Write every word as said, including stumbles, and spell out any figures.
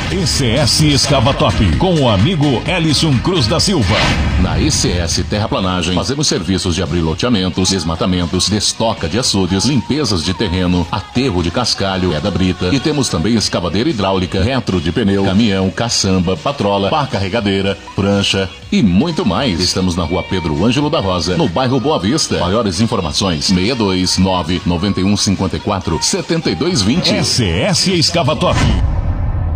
E C S Escavatop, com o amigo Ellison Cruz da Silva. Na E C S Terraplanagem, fazemos serviços de abrir loteamentos, desmatamentos, destoca de açudes, limpezas de terreno, aterro de cascalho, queda brita, e temos também escavadeira hidráulica, retro de pneu, caminhão, caçamba, patrola, pá carregadeira, prancha e muito mais. Estamos na rua Pedro Ângelo da Rosa, no bairro Boa Vista. Maiores informações, seis dois nove nove um cinco quatro sete dois dois zero. E C S Escavatop.